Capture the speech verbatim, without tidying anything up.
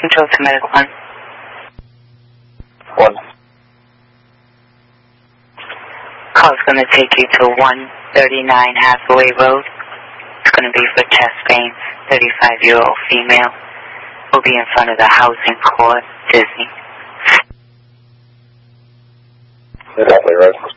Control to Medical One. One. Call's going to take you to one thirty-nine Hathaway Road. It's going to be for chest pains. thirty-five-year-old female. Will be in front of the housing court, Disney. Definitely right.